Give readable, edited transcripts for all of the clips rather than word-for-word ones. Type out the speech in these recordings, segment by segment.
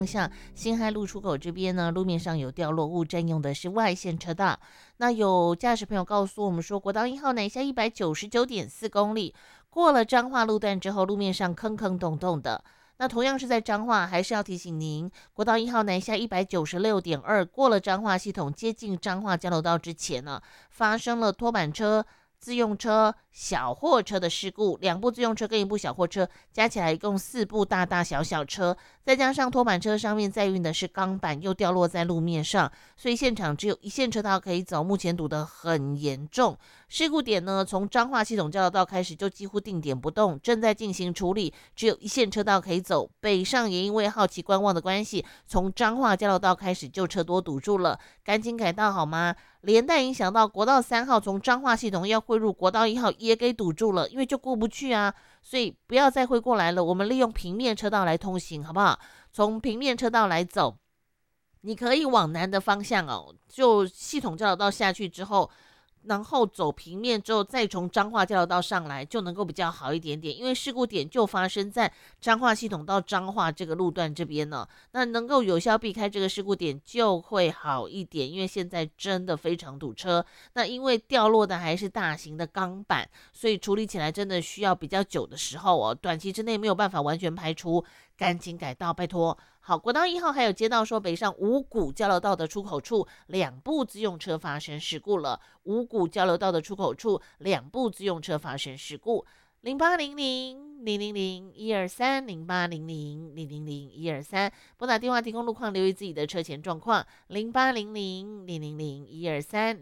像辛亥路出口这边呢，路面上有掉落物，占用的是外线车道。那有驾驶朋友告诉我们说，国道1号南下199.4公里，过了彰化路段之后，路面上坑坑洞洞的。那同样是在彰化，还是要提醒您，国道1号南下196.2，过了彰化系统，接近彰化交流道之前呢，发生了拖板车、自用车、小货车的事故，两部自用车跟一部小货车，加起来一共4部大大小小车，再加上拖板车上面载运的是钢板，又掉落在路面上，所以现场只有一线车道可以走，目前堵得很严重。事故点呢，从彰化系统交流道开始就几乎定点不动，正在进行处理，只有一线车道可以走。北上也因为好奇观望的关系，从彰化交流道开始就车多堵住了，赶紧改道好吗？连带影响到国道3号从彰化系统要汇入国道1号也给堵住了，因为就过不去啊，所以不要再汇过来了，我们利用平面车道来通行，好不好？从平面车道来走，你可以往南的方向哦，就系统交流道下去之后，然后走平面之后，再从彰化交流道上来，就能够比较好一点点。因为事故点就发生在彰化系统到彰化这个路段这边呢，那能够有效避开这个事故点就会好一点。因为现在真的非常堵车，那因为掉落的还是大型的钢板，所以处理起来真的需要比较久的时候哦，短期之内没有办法完全排除，赶紧改道，拜托。好，国道1号还有接到说北上五股交流道的出口处两部自用车发生事故了，五股交流道的出口处两部自用车发生事故。0800-000-123 0800-000-123，拨打电话提供路况，留意自己的车前状况。0800-000-123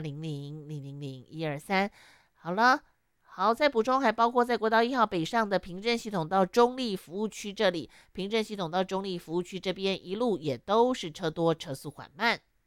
0800-000-123。好了。好，再补充还包括在国道1号北上的平镇系统到中立服务区这里，平镇系统到中立服务区这边一路也都是车多车速缓慢。